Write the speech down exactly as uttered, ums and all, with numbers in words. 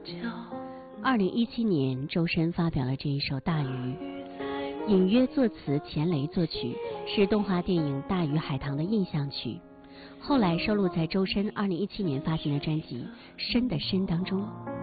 二零一七年，周深发表了这一首《大鱼》，隐约作词，钱雷作曲，是动画电影《大鱼海棠》的印象曲。后来收录在周深二零一七年发行的专辑《深的深》当中。